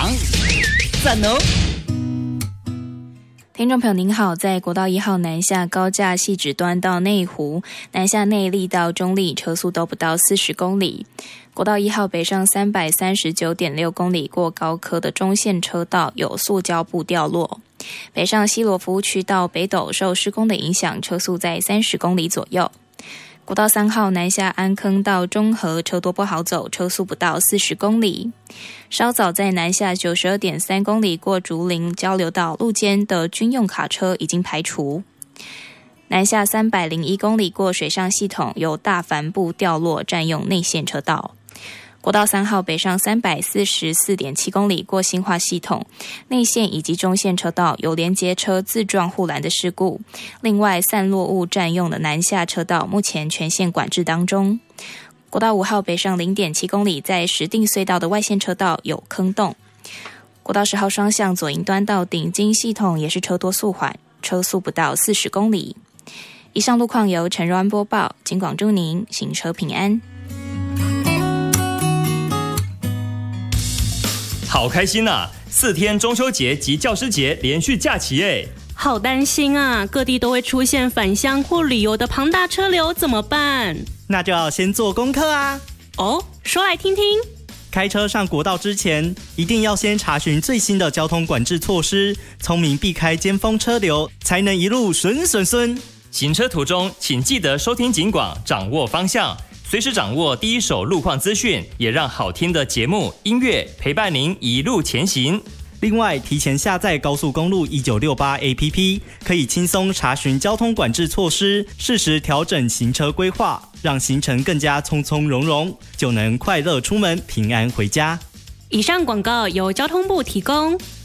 赞哦！ 听众朋友您好，在国道1号南下高架汐止端到内湖，南下内壢到中壢车速都不到40公里。国道1号北上339.6公里过高科的中线车道有塑胶布掉落。北上西螺服务区到北斗受施工的影响，车速在30公里左右。国道3号南下安坑到中和车多不好走，车速不到40公里。稍早在南下92.3公里过竹林交流道路肩的军用卡车已经排除。南下301公里过水上系统有大帆布掉落，占用内线车道。国道3号北上344.7公里过新化系统，内线以及中线车道有连接车自撞护栏的事故。另外，散落物占用的南下车道目前全线管制当中。国道5号北上0.7公里，在石碇隧道的外线车道有坑洞。国道10号双向左营端到顶金系统也是车多速缓，车速不到40公里。以上路况由陈若安播报，警广祝您行车平安。 好开心啊！4天中秋节及教师节连续假期耶！ 好担心啊，各地都会出现返乡或旅游的庞大车流，怎么办？ 那就要先做功课啊！ 哦，说来听听。 开车上国道之前，一定要先查询最新的交通管制措施，聪明避开尖峰车流，才能一路顺。 行车途中，请记得收听警广，掌握方向，随时掌握第一手路况资讯，也让好听的节目、音乐陪伴您一路前行。 另外，提前下载高速公路1968 APP， 可以轻松查询交通管制措施，适时调整行车规划，让行程更加从从容容，就能快乐出门，平安回家。 以上广告由交通部提供。